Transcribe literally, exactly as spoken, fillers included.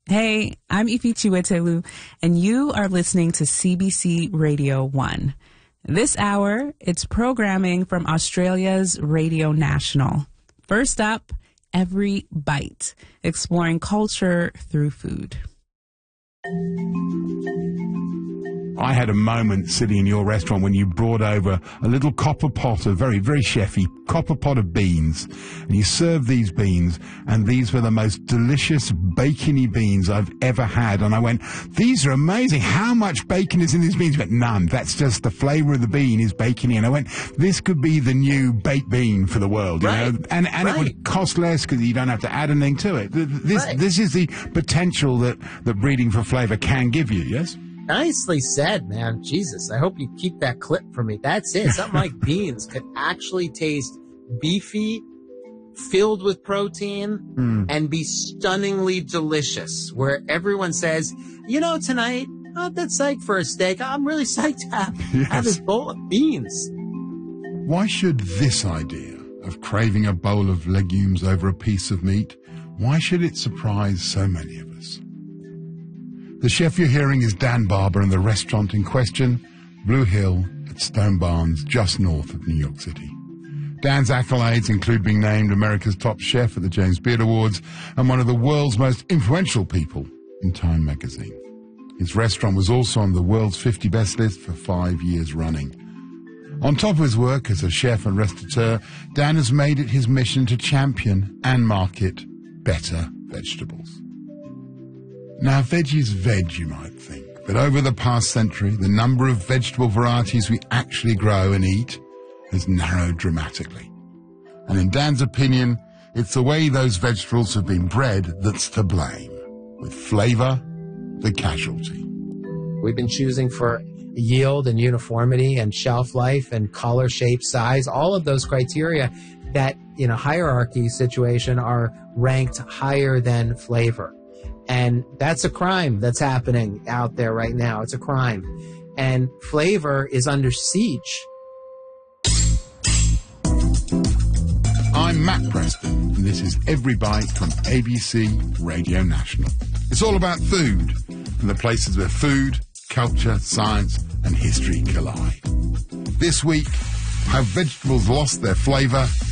Hey, I'm Ifi Chiwetelu, and you are listening to C B C Radio one. This hour, it's programming from Australia's Radio National. First up, Every Bite, exploring culture through food. I had a moment sitting in your restaurant when you brought over a little copper pot of very, very chefy copper pot of beans, and you served these beans, and these were the most delicious bacony beans I've ever had. And I went, these are amazing. How much bacon is in these beans? You went, none. That's just the flavour of the bean is bacony. And I went, this could be the new baked bean for the world, you right. know? And, and right. it would cost less because you don't have to add anything to it. This, right. this is the potential that, that breeding for flavour can give you, yes? Nicely said, man. Jesus, I hope you keep that clip for me. That's it. Something like beans could actually taste beefy, filled with protein, mm. and be stunningly delicious, where everyone says, you know, tonight, not that psyched for a steak. I'm really psyched to have, yes. have this bowl of beans. Why should this idea of craving a bowl of legumes over a piece of meat, why should it surprise so many of us? The chef you're hearing is Dan Barber, and the restaurant in question, Blue Hill at Stone Barns, just north of New York City. Dan's accolades include being named America's top chef at the James Beard Awards and one of the world's most influential people in Time magazine. His restaurant was also on the world's fifty best list for five years running. On top of his work as a chef and restaurateur, Dan has made it his mission to champion and market better vegetables. Now, veggie's veg, you might think, but over the past century, the number of vegetable varieties we actually grow and eat has narrowed dramatically. And in Dan's opinion, it's the way those vegetables have been bred that's to blame, with flavour the casualty. We've been choosing for yield and uniformity and shelf life and color, shape, size, all of those criteria that in a hierarchy situation are ranked higher than flavor. And that's a crime that's happening out there right now. It's a crime. And flavor is under siege. I'm Matt Preston, and this is Every Bite from A B C Radio National. It's all about food and the places where food, culture, science and history collide. This week, how vegetables lost their flavour